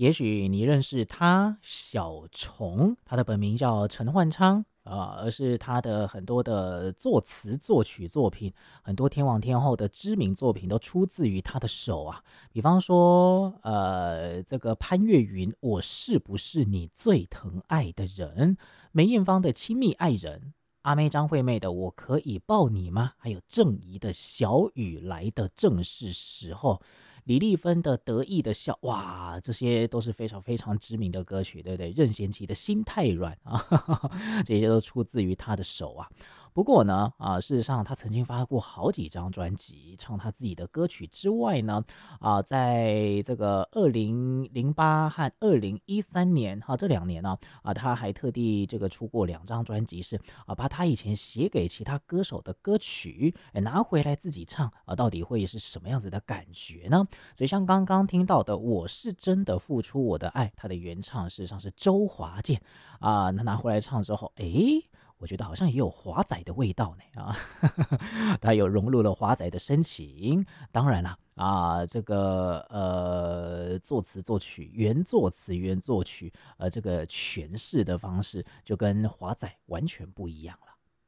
也许你认识他小虫，他的本名叫陈焕昌。而是他的很多的作词作曲作品，很多天王天后的知名作品都出自于他的手啊。比方说，这个潘越云，我是不是你最疼爱的人？梅艳芳的亲密爱人，阿妹张惠妹的我可以抱你吗？还有郑怡的小雨来的正是时候。李丽芬的得意的笑，哇，这些都是非常非常知名的歌曲，对不对？任贤齐的心太软啊，这些都出自于他的手啊。不过呢，事实上他曾经发过好几张专辑，唱他自己的歌曲之外呢，在这个2008和2013年这2年呢，他还特地这个出过2张专辑，是把他以前写给其他歌手的歌曲拿回来自己唱到底会是什么样子的感觉呢？所以像刚刚听到的《我是真的付出我的爱》，它的原唱事实上是周华健那拿回来唱之后，我觉得好像也有华仔的味道呢他有融入了华仔的深情。当然啦这个作词作曲原作词原作曲这个诠释的方式就跟华仔完全不一样了。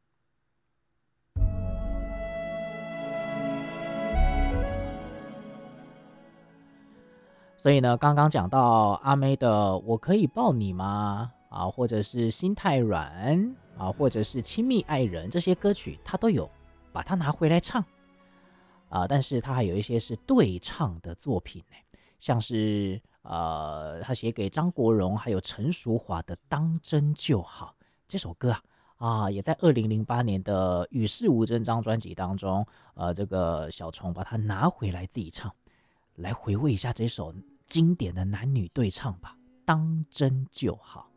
所以呢，刚刚讲到阿妹的《我可以抱你吗》或者是心太软或者是亲密爱人，这些歌曲他都有把它拿回来唱但是他还有一些是对唱的作品像是他写给张国荣还有陈淑桦的《当真就好》这首歌也在2008年的《与世无争》张专辑当中，这个小虫把它拿回来自己唱，来回味一下这首经典的男女对唱吧，当真就好。